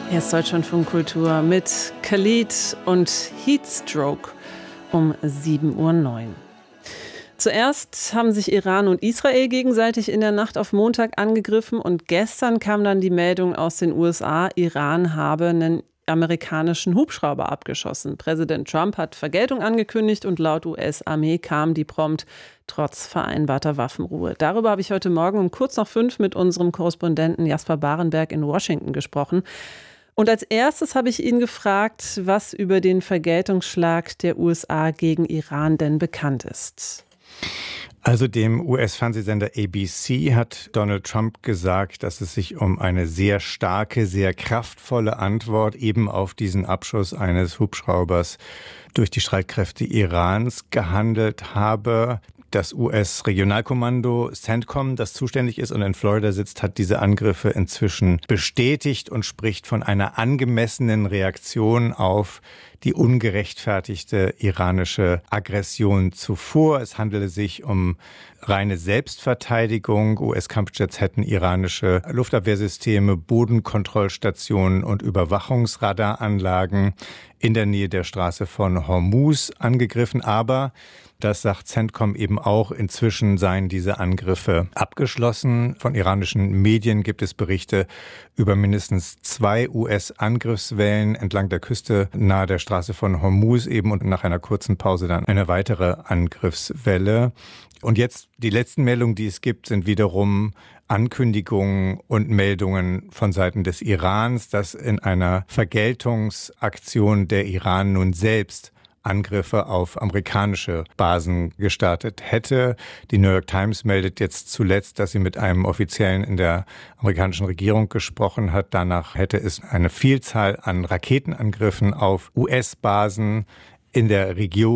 Hier ist Deutschlandfunk Kultur mit Khalid und Heatstroke um 7:09 Uhr. Zuerst haben sich Iran und Israel gegenseitig in der Nacht auf Montag angegriffen und gestern kam dann die Meldung aus den USA, Iran habe einen amerikanischen Hubschrauber abgeschossen. Präsident Trump hat Vergeltung angekündigt und laut US-Armee kam die prompt trotz vereinbarter Waffenruhe. Darüber habe ich heute Morgen um kurz nach 5 mit unserem Korrespondenten Jasper Barenberg in Washington gesprochen. Und als erstes habe ich ihn gefragt, was über den Vergeltungsschlag der USA gegen Iran denn bekannt ist. Also dem US-Fernsehsender ABC hat Donald Trump gesagt, dass es sich um eine sehr starke, sehr kraftvolle Antwort eben auf diesen Abschuss eines Hubschraubers durch die Streitkräfte Irans gehandelt habe. Das US-Regionalkommando CENTCOM, das zuständig ist und in Florida sitzt, hat diese Angriffe inzwischen bestätigt und spricht von einer angemessenen Reaktion auf die ungerechtfertigte iranische Aggression zuvor. Es handele sich um reine Selbstverteidigung. US-Kampfjets hätten iranische Luftabwehrsysteme, Bodenkontrollstationen und Überwachungsradaranlagen in der Nähe der Straße von Hormuz angegriffen. Aber das sagt CENTCOM eben auch, inzwischen seien diese Angriffe abgeschlossen. Von iranischen Medien gibt es Berichte über mindestens 2 US-Angriffswellen entlang der Küste nahe der Straße von Hormuz eben und nach einer kurzen Pause dann eine weitere Angriffswelle. Und jetzt die letzten Meldungen, die es gibt, sind wiederum Ankündigungen und Meldungen von Seiten des Irans, dass in einer Vergeltungsaktion der Iran nun selbst Angriffe auf amerikanische Basen gestartet hätte. Die New York Times meldet jetzt zuletzt, dass sie mit einem Offiziellen in der amerikanischen Regierung gesprochen hat. Danach hätte es eine Vielzahl an Raketenangriffen auf US-Basen in der Region